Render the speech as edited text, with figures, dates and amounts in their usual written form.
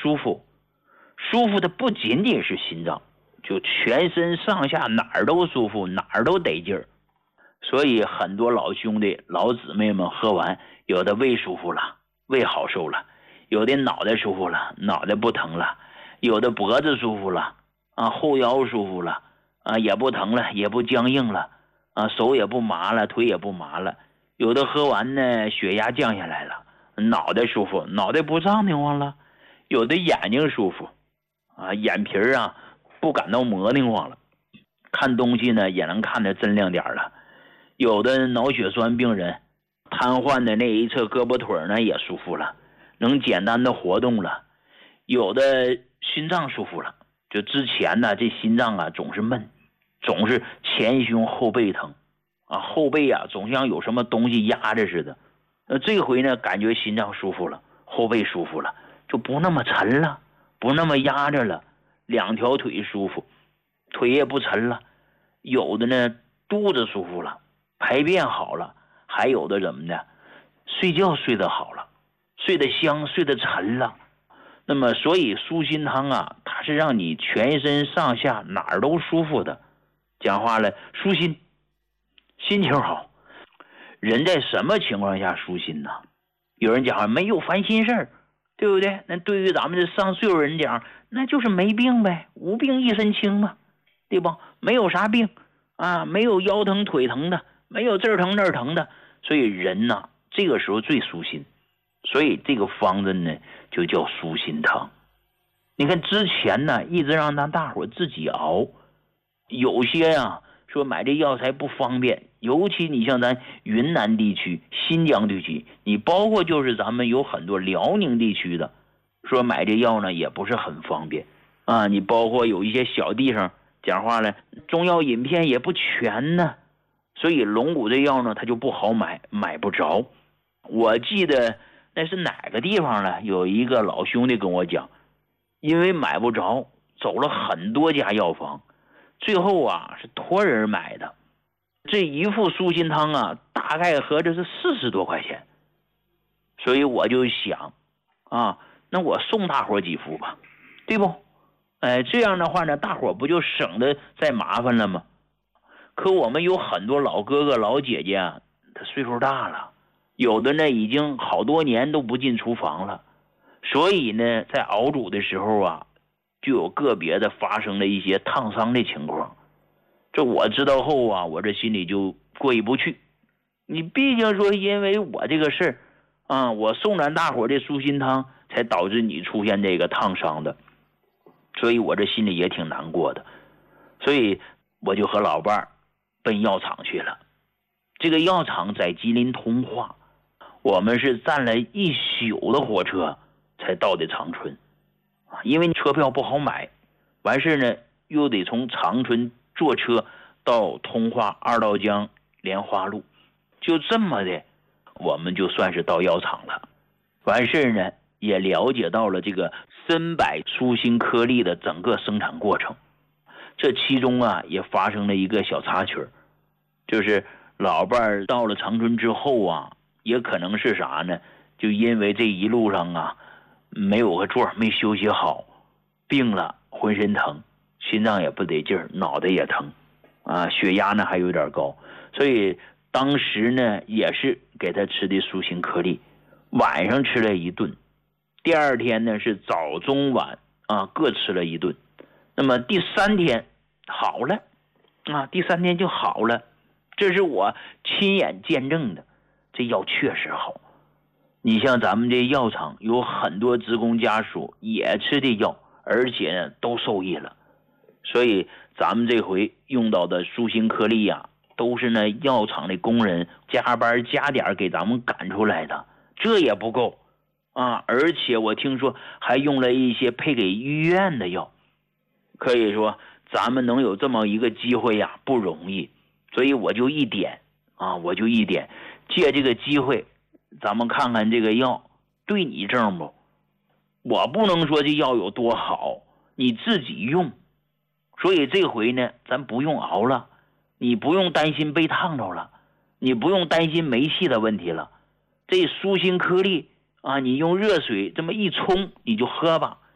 舒服。舒服的不仅仅是心脏，就全身上下哪儿都舒服，哪儿都得劲儿。所以很多老兄弟老姊妹们喝完，有的胃舒服了，胃好受了，有的脑袋舒服了，脑袋不疼了，有的脖子舒服了后腰舒服了也不疼了，也不僵硬了手也不麻了，腿也不麻了。有的喝完呢，血压降下来了，脑袋舒服，脑袋不胀得慌了。有的眼睛舒服眼皮不感到磨得慌了，看东西呢也能看得真亮点了。有的脑血栓病人瘫痪的那一侧胳膊腿呢也舒服了，能简单的活动了。有的心脏舒服了，就之前呢这心脏总是闷，总是前胸后背疼后背总像有什么东西压着似的。这回呢感觉心脏舒服了，后背舒服了，就不那么沉了，不那么压着了，两条腿舒服，腿也不沉了。有的呢肚子舒服了，排便好了，还有的怎么的，睡觉睡得好了，睡得香，睡得沉了。那么所以舒心汤它是让你全身上下哪儿都舒服的。讲话了，舒心，心情好。人在什么情况下舒心呢？有人讲没有烦心事儿，对不对？那对于咱们这上岁数人讲，那就是没病呗，无病一身轻嘛，对吧？没有啥病没有腰疼腿疼的，没有这儿疼那儿疼的，所以人这个时候最舒心。所以这个方子呢就叫舒心汤。你看之前呢一直让大伙自己熬，有些说买这药材不方便，尤其你像咱云南地区、新疆地区，你包括就是咱们有很多辽宁地区的，说买这药呢也不是很方便你包括有一些小地方讲话了，中药饮片也不全呢，所以龙骨这药呢它就不好买，买不着。我记得那是哪个地方呢，有一个老兄弟跟我讲，因为买不着，走了很多家药房，最后是托人买的。这一副舒心汤大概合着是40多块钱。所以我就想那我送大伙几副吧，对不？这样的话呢，大伙不就省得再麻烦了吗？可我们有很多老哥哥老姐姐他岁数大了，有的呢已经好多年都不进厨房了，所以呢在熬煮的时候就有个别的发生了一些烫伤的情况。这我知道后我这心里就过意不去。你毕竟说因为我这个事儿我送咱大伙的舒心汤才导致你出现这个烫伤的，所以我这心里也挺难过的。所以我就和老伴儿奔药厂去了。这个药厂在吉林通化，我们是站了一宿的火车才到的长春因为车票不好买，完事呢又得从长春坐车到通化二道江莲花路，就这么的我们就算是到药厂了。完事呢也了解到了这个参柏舒心颗粒的整个生产过程。这其中也发生了一个小插曲，就是老伴儿到了长春之后也可能是啥呢，就因为这一路上没有个座，没休息好，病了，浑身疼，心脏也不得劲儿，脑袋也疼血压呢还有点高，所以当时呢也是给他吃的舒心颗粒，晚上吃了一顿，第二天呢是早中晚各吃了一顿。那么第3天好了第3天就好了，这是我亲眼见证的，这药确实好。你像咱们这药厂有很多职工家属也吃这药，而且呢都受益了。所以咱们这回用到的舒心颗粒都是那药厂的工人加班加点给咱们赶出来的，这也不够而且我听说还用了一些配给医院的药。可以说咱们能有这么一个机会不容易，所以我就一点借这个机会，咱们看看这个药对你正不？我不能说这药有多好，你自己用。所以这回呢咱不用熬了，你不用担心被烫着了，你不用担心没气的问题了。这舒心颗粒你用热水这么一冲你就喝吧，